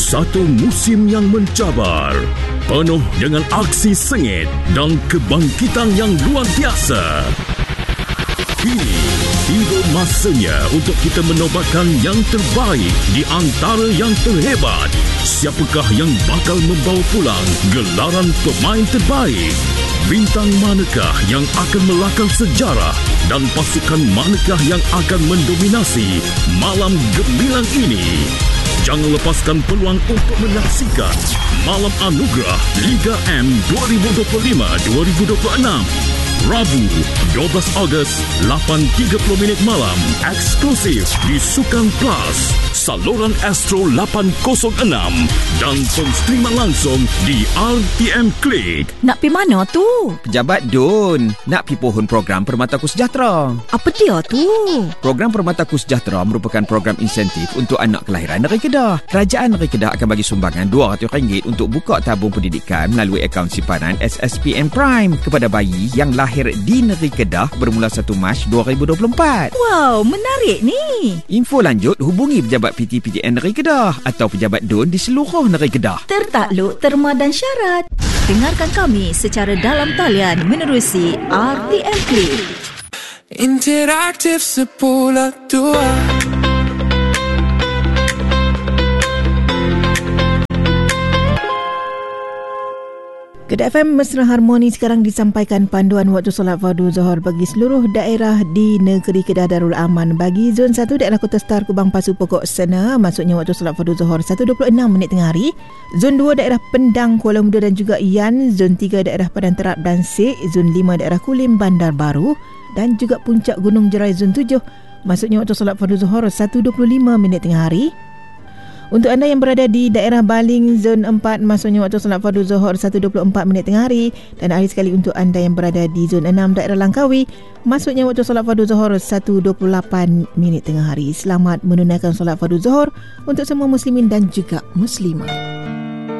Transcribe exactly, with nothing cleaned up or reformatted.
Satu musim yang mencabar, penuh dengan aksi sengit dan kebangkitan yang luar biasa. Kini, tiba masanya untuk kita menobatkan yang terbaik di antara yang terhebat. Siapakah yang bakal membawa pulang gelaran pemain terbaik? Bintang manakah yang akan melakal sejarah? Dan pasukan manakah yang akan mendominasi malam gemilang ini? Jangan lepaskan peluang untuk menyaksikan Malam Anugerah Liga M dua ribu dua puluh lima dua ribu dua puluh enam. Rabu, dua belas Ogos, lapan tiga puluh minit malam, eksklusif di Sukan Plus, saluran Astro lapan kosong enam dan penstriman langsung di R T M Klik. Nak pi mana tu? Pejabat Dun, nak pi pohon program Permataku Sejahtera. Apa dia tu? Program Permataku Sejahtera merupakan program insentif untuk anak kelahiran negeri Kedah. Kerajaan negeri Kedah akan bagi sumbangan dua ratus ringgit untuk buka tabung pendidikan melalui akaun simpanan S S P N Prime kepada bayi yang lahir di negeri Kedah bermula satu Mac dua ribu dua puluh empat. Wow, menarik ni. Info lanjut hubungi pejabat P T P T N negeri Kedah atau pejabat D U N di seluruh negeri Kedah. Tertakluk terma dan syarat. Dengarkan kami secara dalam talian menerusi R T M Klik. Interaktif sepuluh dua. Kedah F M Mesra Harmoni sekarang disampaikan panduan waktu solat fardu Zuhur bagi seluruh daerah di negeri Kedah Darul Aman. Bagi zon satu daerah Kota Star Kubang Pasu Pokok Sena, maksudnya waktu solat fardu Zuhur satu dua puluh enam minit tengah hari. Zon dua daerah Pendang, Kuala Muda dan juga Ian. Zon tiga daerah Padang Terap dan Sik. Zon lima daerah Kulim, Bandar Baru dan juga Puncak Gunung Jerai zon tujuh. Maksudnya waktu solat fardu Zuhur satu dua puluh lima minit tengah hari. Untuk anda yang berada di daerah Baling zon empat, maksudnya waktu solat fardu Zuhur satu dua puluh empat minit tengah hari. Dan hari sekali untuk anda yang berada di zon enam daerah Langkawi, maksudnya waktu solat fardu Zuhur satu dua puluh lapan minit tengah hari. Selamat menunaikan solat fardu Zuhur untuk semua muslimin dan juga muslimah.